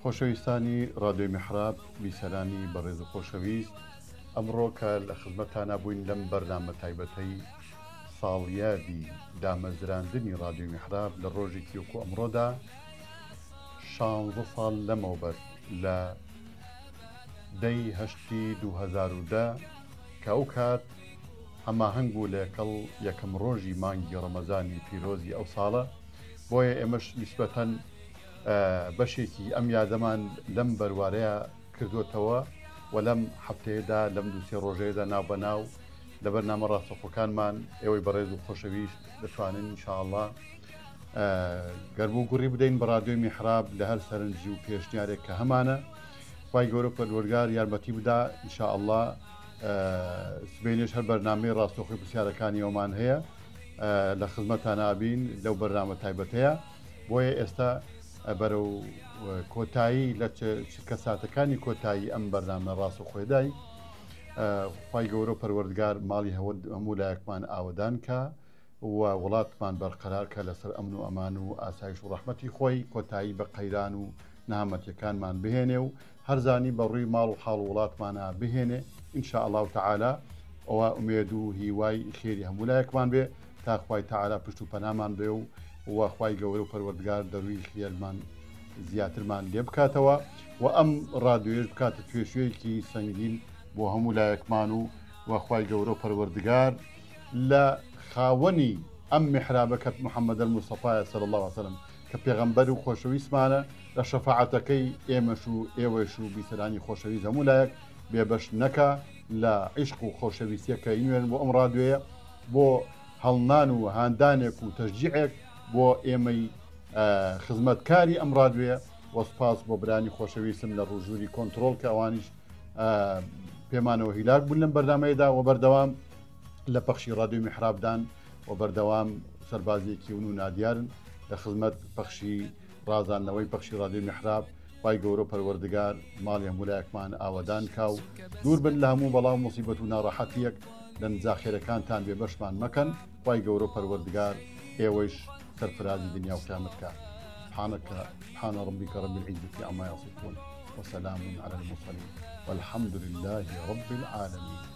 خۆشەویستانی ڕادیۆی میحراب بیسەرانی بەڕێز و خۆشەویست، ئەمڕۆ کە لە خزمەتتانە بووین لەم بەرنامە تایبەتەی ساڵیادی دامەزراندنی ڕادیۆی میحراب لە ڕۆژێکی وەکو ئەمڕۆدا 16 ساڵ لەمەوبەر لە 10 2010 کە ئەو کات هەماهەنگ بوو لە یەکەڵ یەکەم ڕۆژی مانگی ڕەمەزانی پیرۆزی ئەو ساڵە. بۆیە ئێمەش نیسبەتەن بەشێکی ئەم یادەمان لەم بەروارەیە کردوتەوە و لەم هەفتەیەدا لەم دووسێ ڕۆژەیەدا ناوبەناو لە بەرنامە ڕاستەخۆکانمان ئێوەی بەڕێز و خۆشەویست دەتوانن ئینشاءالله گەربوو گوڕی بدەین بە ڕادیۆی میحراب لە هەر سەرنجی و پێشنیارێک کە هەمانە. خوای گەورە پەروەردگار یارمەتی بدا ئینشاءالله. سبەینێش هەر بەرنامەی ڕاستەخۆی پرسیارەکانی ئەومان هەیە لە خزمەتتان نابین لەو بەرنامە تایبەتەیە. بۆیە ئێستا بەرەو کۆتایی لە چرکە ساتەکانی کۆتایی ئەم بەرنامە ڕاستەخۆیدای خوای گەورە پەروەردگار ماڵی هەموو لایەکمان ئاوەدان کە و وڵاتمان بەرقەرار کە لەسەر ئەمن و ئەمان و ئاسایش و ڕەحمەتی خۆی کۆتایی بە قەیران و نەهامەتیەکانمان بهێنێ و هەرزانی بەڕووی ماڵ و حاڵ وڵاتمانە بهێنێ ئینشاءالله تعالى. ئەوە ئومێد و هیوای خێری هەموو لایەکمان بێ تا خوای تعالى پشت و پەنامان بێ و خوای گەورە و پەروەردگار دەروی خێرمان زیاترمان لێ بکاتەوە و ئەم ڕادیۆیەش بکاتە توێشوەیەکی سەنگین بۆ هەموو لایەکمان و خوای گەورە و پەروەردگار لە خاوەنی ئەم میحرابە کە محەممەد الموستەفایە صلی الله علیه وسلم کە پێغەمبەر و خۆشەویستمانە لە شەفاعەتەکەی ئێمەش و ئێوەش و بیسەرانی خۆشەویست هەموو لایەک بێبەش نەکە لە عیشق و خۆشەویستیەکە ئینوێن بۆ ئەم ڕادیۆیە بۆ هەڵنان و هاندانێک و تەشجیعێک بۆ ئێمەی خزمەتکاری ئەم ڕادیۆیە وەسپاس بۆ برانی خۆشەویستم لە ڕوژووری کۆنتترۆل کە ئەوانیش پێمانەوە هیلاک بوون لەم بەردامەیەدا و بەردەوام لە پەخشی ڕادیۆی میحرابدان و بەردەوام سەربازیەکی ون و نادیارن لە خزمەت پەخشی ڕازاندنەوەی پەخشی ڕادیۆی میحراب. خوای گەورە پەروەردگار ماڵی هەموو لایەکمان ئاوەدان کاو دوور بن لە هەموو بەڵاو موسیبەت و ناڕەحەتیەک لە نزاخێرەکانتان بێ بەشمان مەکەن. خوای گەورە پەروەردگار ئێوەش سەرفرازی دنیا و قیامەتکە. سبحان ربك رب العزة عما يصفون وسلام على المرسلين والحمد لله رب العالمين.